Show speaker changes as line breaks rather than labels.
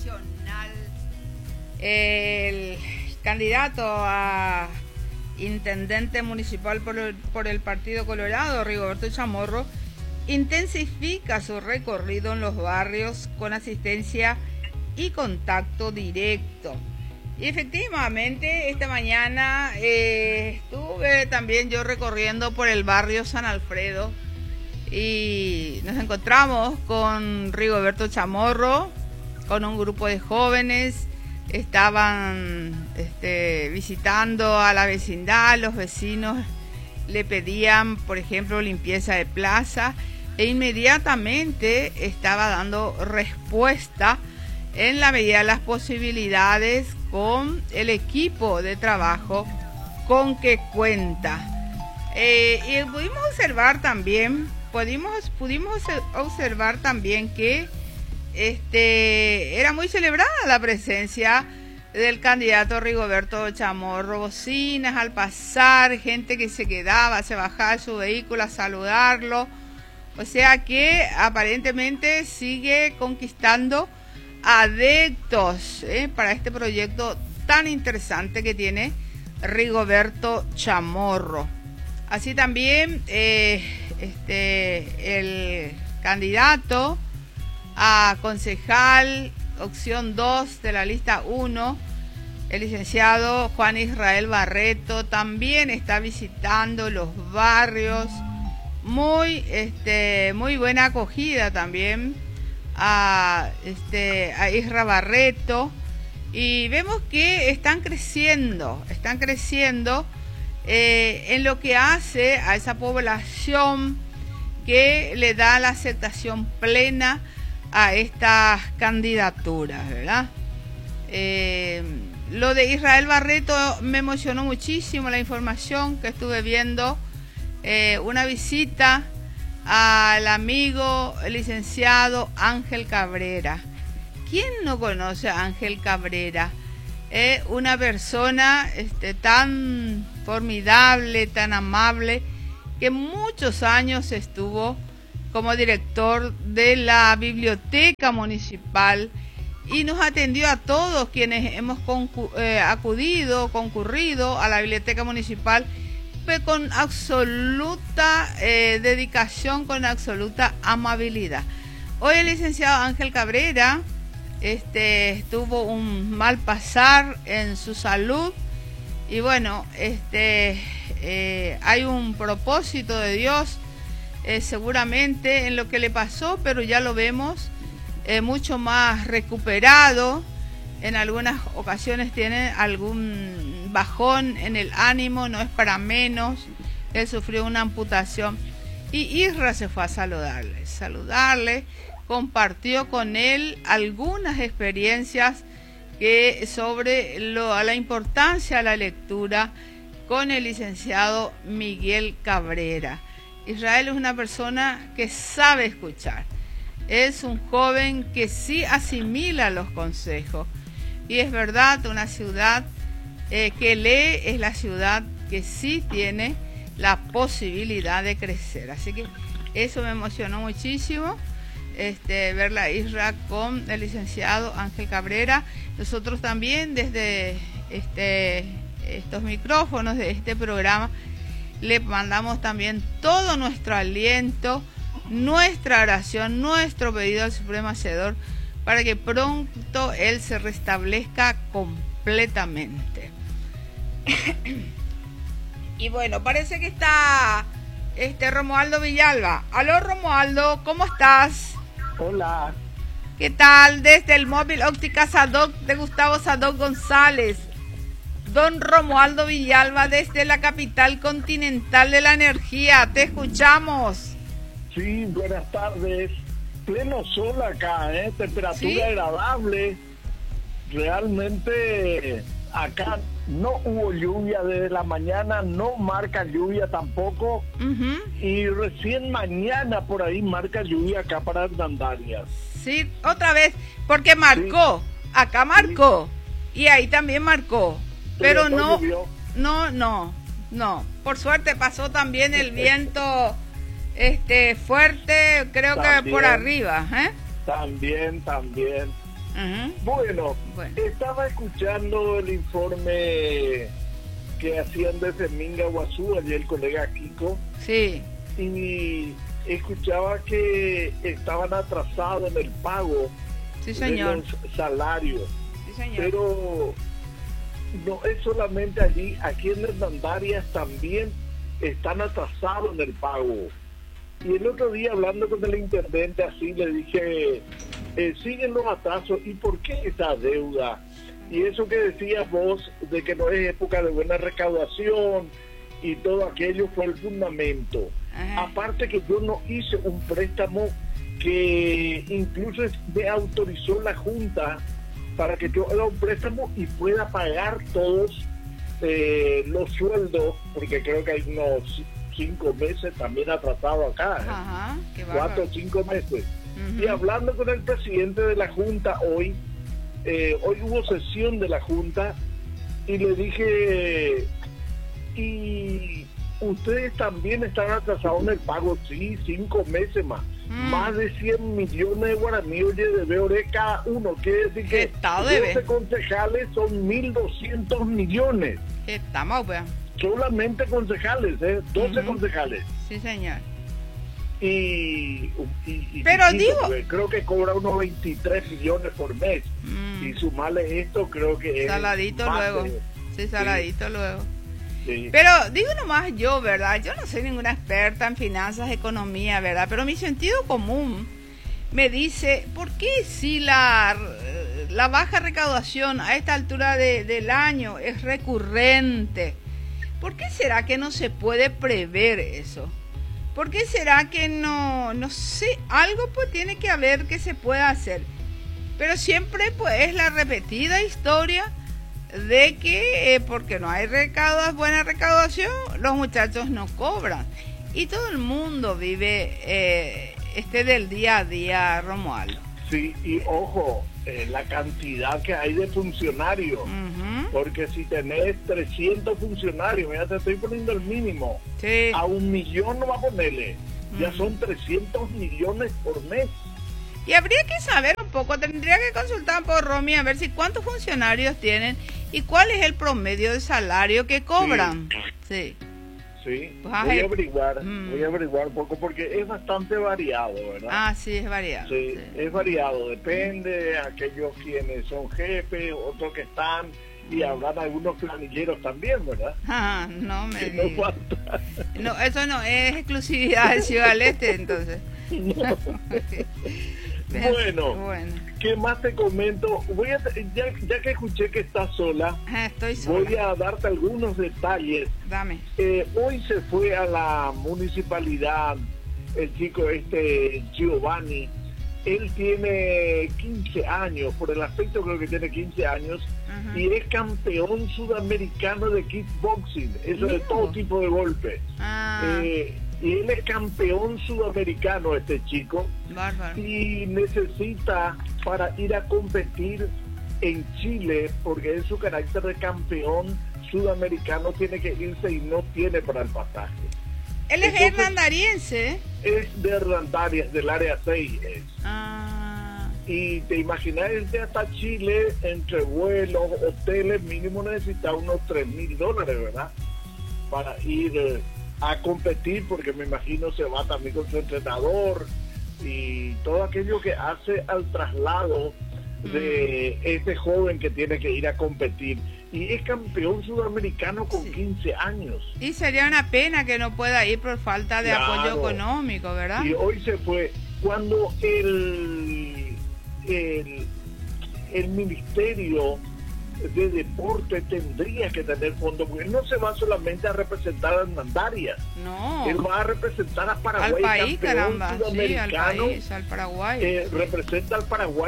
nacional, el candidato a intendente municipal por el Partido Colorado, Rigoberto Chamorro, intensifica su recorrido en los barrios con asistencia y contacto directo. Y efectivamente, esta mañana estuve también yo recorriendo por el barrio San Alfredo y nos encontramos con Rigoberto Chamorro, con un grupo de jóvenes. Estaban visitando a la vecindad, los vecinos le pedían, por ejemplo, limpieza de plaza, e inmediatamente estaba dando respuesta en la medida de las posibilidades con el equipo de trabajo con que cuenta. Y pudimos observar también que era muy celebrada la presencia del candidato Rigoberto Chamorro. Bocinas al pasar, gente que se quedaba, se bajaba de su vehículo a saludarlo. O sea que aparentemente sigue conquistando adeptos para este proyecto tan interesante que tiene Rigoberto Chamorro. Así también el candidato a concejal opción 2 de la lista 1, el licenciado Juan Israel Barreto, también está visitando los barrios. Muy buena acogida también a Isra Barreto, y vemos que están creciendo en lo que hace a esa población que le da la aceptación plena a estas candidaturas, ¿verdad? Lo de Israel Barreto me emocionó muchísimo, la información que estuve viendo, una visita al amigo licenciado Ángel Cabrera. ¿Quién no conoce a Ángel Cabrera? Una persona tan formidable, tan amable, que muchos años estuvo como director de la biblioteca municipal y nos atendió a todos quienes hemos concurrido a la biblioteca municipal, pues con absoluta dedicación, con absoluta amabilidad. Hoy el licenciado Ángel Cabrera tuvo un mal pasar en su salud y bueno, hay un propósito de Dios seguramente en lo que le pasó, pero ya lo vemos mucho más recuperado. En algunas ocasiones tiene algún bajón en el ánimo, no es para menos. Él sufrió una amputación y Isra se fue a saludarle, compartió con él algunas experiencias sobre la importancia de la lectura con el licenciado Miguel Cabrera. Israel es una persona que sabe escuchar, es un joven que sí asimila los consejos, y es verdad, una ciudad que lee es la ciudad que sí tiene la posibilidad de crecer. Así que eso me emocionó muchísimo, ver la Isra con el licenciado Ángel Cabrera. Nosotros también desde estos micrófonos de este programa le mandamos también todo nuestro aliento, nuestra oración, nuestro pedido al Supremo Hacedor para que pronto él se restablezca completamente. Y bueno, parece que está Romualdo Villalba. Aló, Romualdo, ¿cómo estás?
Hola.
¿Qué tal? Desde el móvil Óptica Sadoc de Gustavo Sadoc González. Don Romualdo Villalba, desde la capital continental de la energía. Te escuchamos.
Sí, buenas tardes. Pleno sol acá, temperatura ¿sí? Agradable. Realmente acá no hubo lluvia desde la mañana, no marca lluvia tampoco. Y recién mañana por ahí marca lluvia acá para Hernandarias.
Sí, otra vez, porque marcó, sí. Acá marcó, sí. Y ahí también marcó. Pero no, por suerte pasó también el viento fuerte, creo también, que por arriba,
También. Bueno, estaba escuchando el informe que hacían desde Mingaguazú, ayer el colega Kiko.
Sí.
Y escuchaba que estaban atrasados en el pago de los salarios.
Sí, señor.
Pero no es solamente allí, aquí en Hernandarias también están atrasados en el pago. Y el otro día, hablando con el intendente, así le dije, siguen los atrasos, ¿y por qué esa deuda? Y eso que decías vos, de que no es época de buena recaudación, y todo aquello fue el fundamento. Aparte que yo no hice un préstamo que incluso me autorizó la Junta para que yo haga un préstamo y pueda pagar todos los sueldos, porque creo que hay unos 5 meses también atrasado acá, 4 o 5 meses. Y hablando con el presidente de la Junta hoy hubo sesión de la Junta y le dije, ¿y ustedes también están atrasados en el pago? Sí, 5 meses más. Más de 100 millones de guaraníes de BOR cada uno. Quiere decir que 12 concejales son 1.200 millones.
Estamos, pues.
Solamente concejales, 12 concejales.
Sí, señor.
Pero digo, creo que cobra unos 23 millones por mes. Y sumarle esto, creo que
saladito
es
luego. Sí, saladito luego.
Sí.
Pero digo nomás yo, ¿verdad? Yo no soy ninguna experta en finanzas, economía, ¿verdad? Pero mi sentido común me dice, ¿por qué si la baja recaudación a esta altura del año es recurrente? ¿Por qué será que no se puede prever eso? ¿Por qué será que no sé, algo pues tiene que haber que se pueda hacer? Pero siempre pues es la repetida historia de que porque no hay buena recaudación, los muchachos no cobran. Y todo el mundo vive del día a día, Romualdo.
Sí, y ojo, la cantidad que hay de funcionarios. Porque si tenés 300 funcionarios, mira, te estoy poniendo el mínimo.
Sí.
A 1 millón no va a ponerle. Ya son 300 millones por mes.
Y habría que saber un poco, tendría que consultar por Romy a ver si cuántos funcionarios tienen y cuál es el promedio de salario que cobran. Sí.
Sí, voy a averiguar un poco porque es bastante variado, ¿verdad?
Ah, sí, es variado.
Sí, es variado, depende de aquellos quienes son jefes, otros que están, y habrán algunos planilleros también, ¿verdad?
Ah, no me digas.
No falta.
No, eso no es exclusividad de Ciudad del Este, entonces.
No. Bueno, ¿qué más te comento? Ya que escuché que estás sola,
estoy sola,
voy a darte algunos detalles.
Dame.
Hoy se fue a la municipalidad el chico Giovanni. Él tiene 15 años, por el aspecto creo que tiene 15 años, y es campeón sudamericano de kickboxing, eso de todo tipo de golpes. Y él es campeón sudamericano, este chico.
Bárbaro.
Y necesita para ir a competir en Chile, porque en su carácter de campeón sudamericano tiene que irse y no tiene para el pasaje.
Él es hernandariense.
Es de Hernandarias, del área 6 es. Y te imaginas irte hasta Chile, entre vuelos, hoteles, mínimo necesita unos $3,000, ¿verdad? Para ir a competir, porque me imagino se va también con su entrenador y todo aquello que hace al traslado de este joven que tiene que ir a competir. Y es campeón sudamericano con 15 años. Y
sería una pena que no pueda ir por falta de apoyo económico, ¿verdad?
Y hoy se fue. Cuando el Ministerio de Deporte tendría que tener fondos, porque él no se va solamente a representar a Hernandarias.
No.
Él va a representar a Paraguay.
Al país, caramba.
Sudamericano,
sí, al país, al Paraguay.
Representa al Paraguay.